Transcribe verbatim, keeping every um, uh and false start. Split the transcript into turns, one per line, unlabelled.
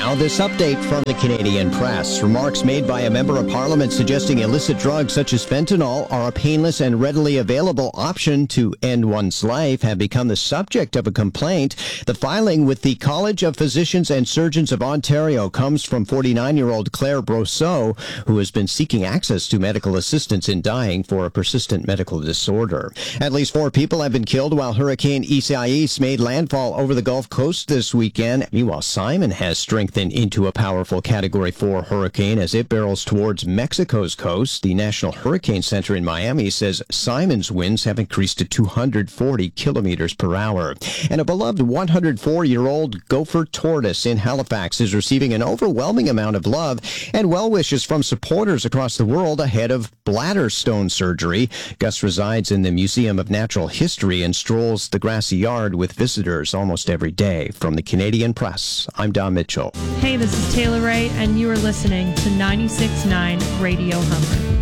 Now, this update from the Canadian Press. Remarks made by a member of Parliament suggesting illicit drugs such as fentanyl are a painless and readily available option to end one's life have become the subject of a complaint. The filing with the College of Physicians and Surgeons of Ontario comes from forty-nine-year-old Claire Brosseau, who has been seeking access to medical assistance in dying for a persistent medical disorder. At least four people have been killed while Hurricane Isaias made landfall over the Gulf Coast this weekend. Meanwhile, Simon has strengthened into a powerful Category four hurricane as it barrels towards Mexico's coast. The National Hurricane Center in Miami says Simon's winds have increased to two hundred forty kilometers per hour. And a beloved one hundred four-year-old gopher tortoise in Halifax is receiving an overwhelming amount of love and well wishes from supporters across the world ahead of bladder stone surgery. Gus resides in the Museum of Natural History and strolls the grassy yard with visitors almost every day. From the Canadian Press, I'm Don Mitchell.
Hey, this is Taylor Ray, and you are listening to ninety-six point nine Radio Hummer.